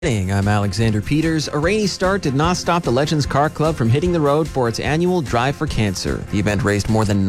I'm Alexander Peters. A rainy start did not stop the Legends Car Club from hitting the road for its annual Drive for Cancer. The event raised more than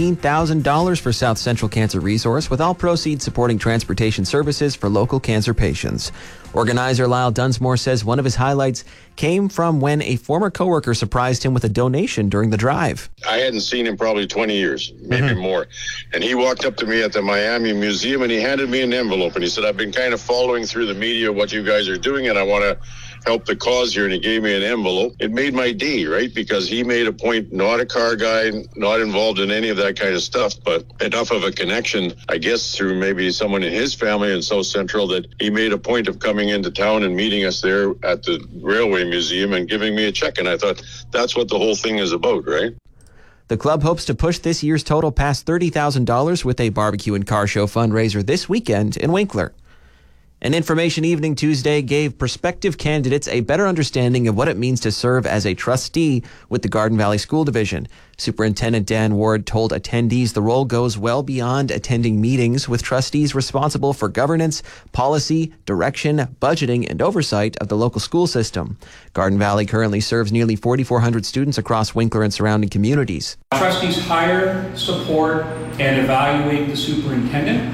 $19,000 for South Central Cancer Resource, with all proceeds supporting transportation services for local cancer patients. Organizer Lyle Dunsmore says one of his highlights came from when a former coworker surprised him with a donation during the drive. I hadn't seen him probably 20 years, maybe more. And he walked up to me at the Miami Museum and he handed me an envelope and he said, "I've been kind of following through the media what you guys are doing and I want to help the cause here." And he gave me an envelope. It made my day, right? Because he made a point, not a car guy, not involved in any of that kind of stuff, but enough of a connection, I guess, through maybe someone in his family in South Central, that he made a point of coming into town and meeting us there at the Railway Museum and giving me a check. And I thought, that's what the whole thing is about, right? The club hopes to push this year's total past $30,000 with a barbecue and car show fundraiser this weekend in Winkler. An information evening Tuesday gave prospective candidates a better understanding of what it means to serve as a trustee with the Garden Valley School Division. Superintendent Dan Ward told attendees the role goes well beyond attending meetings, with trustees responsible for governance, policy, direction, budgeting, and oversight of the local school system. Garden Valley currently serves nearly 4,400 students across Winkler and surrounding communities. Trustees hire, support, and evaluate the superintendent.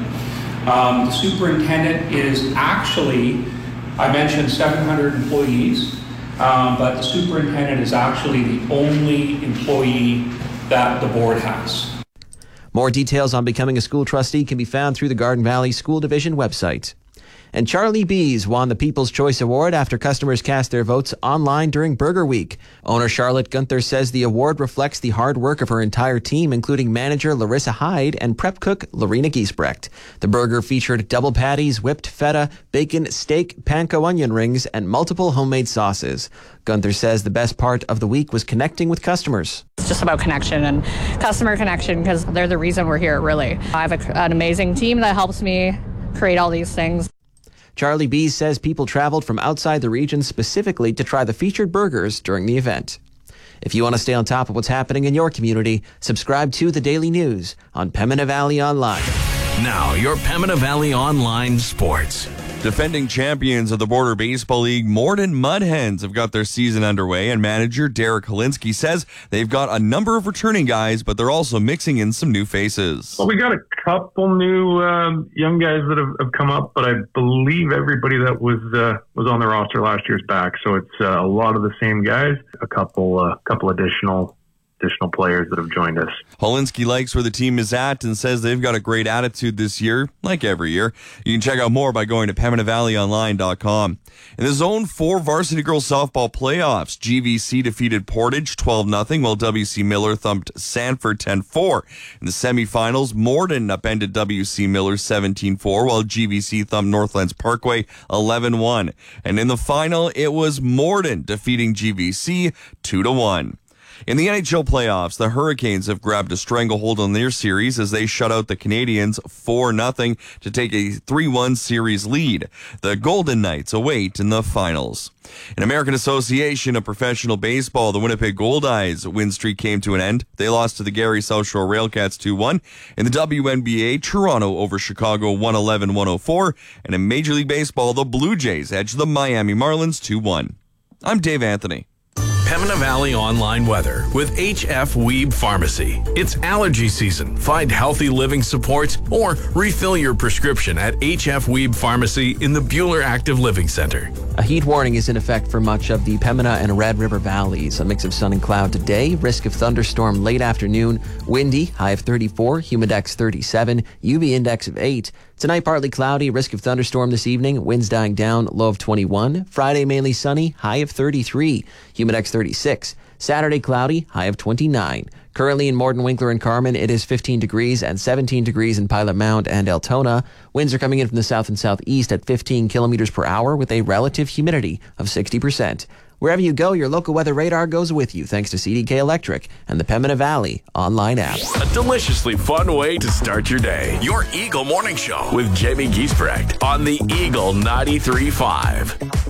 The superintendent is actually, I mentioned 700 employees, but the superintendent is actually the only employee that the board has. More details on becoming a school trustee can be found through the Garden Valley School Division website. And Charlie Bees won the People's Choice Award after customers cast their votes online during Burger Week. Owner Charlotte Gunther says the award reflects the hard work of her entire team, including manager Larissa Hyde and prep cook Lorena Giesbrecht. The burger featured double patties, whipped feta, bacon, steak, panko onion rings, and multiple homemade sauces. Gunther says the best part of the week was connecting with customers. It's just about connection and customer connection, because they're the reason we're here, really. I have an amazing team that helps me create all these things. Charlie Bees says people traveled from outside the region specifically to try the featured burgers during the event. If you want to stay on top of what's happening in your community, subscribe to The Daily News on Pembina Valley Online. Now, your Pembina Valley Online Sports. Defending champions of the Border Baseball League, Morden Mudhens have got their season underway, and manager Derek Holinsky says they've got a number of returning guys, but they're also mixing in some new faces. Well, we got a couple new young guys that have come up, but I believe everybody that was on the roster last year's back. So it's a lot of the same guys, a couple additional players that have joined us. Holinsky likes where the team is at and says they've got a great attitude this year, like every year. You can check out more by going to PembinaValleyOnline.com. In the Zone 4 Varsity Girls Softball Playoffs, GVC defeated Portage 12-0, while WC Miller thumped Sanford 10-4. In the semifinals, Morden upended WC Miller 17-4, while GVC thumped Northlands Parkway 11-1. And in the final, it was Morden defeating GVC 2-1. In the NHL playoffs, the Hurricanes have grabbed a stranglehold on their series as they shut out the Canadiens 4-0 to take a 3-1 series lead. The Golden Knights await in the finals. In American Association of Professional Baseball, the Winnipeg Goldeyes win streak came to an end. They lost to the Gary South Shore Railcats 2-1. In the WNBA, Toronto over Chicago 111-104. And in Major League Baseball, the Blue Jays edged the Miami Marlins 2-1. I'm Dave Anthony. Pembina Valley Online Weather with HF Weeb Pharmacy. It's allergy season. Find healthy living supports or refill your prescription at HF Weeb Pharmacy in the Buhler Active Living Center. A heat warning is in effect for much of the Pembina and Red River valleys. A mix of sun and cloud today. Risk of thunderstorm late afternoon. Windy, high of 34, humidex 37, UV index of 8. Tonight, partly cloudy, risk of thunderstorm this evening. Winds dying down, low of 21. Friday, mainly sunny, high of 33, humidex 36. Saturday, cloudy, high of 29. Currently in Morden, Winkler, and Carman, it is 15 degrees and 17 degrees in Pilot Mound and Altona. Winds are coming in from the south and southeast at 15 kilometers per hour with a relative humidity of 60%. Wherever you go, your local weather radar goes with you thanks to CDK Electric and the Pembina Valley online app. A deliciously fun way to start your day. Your Eagle Morning Show with Jamie Giesbrecht on the Eagle 93.5.